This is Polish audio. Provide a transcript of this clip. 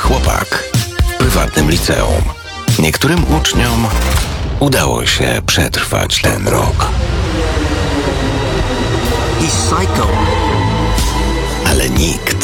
chłopak w prywatnym liceum. Niektórym uczniom udało się przetrwać ten rok. He's psycho. Ale nikt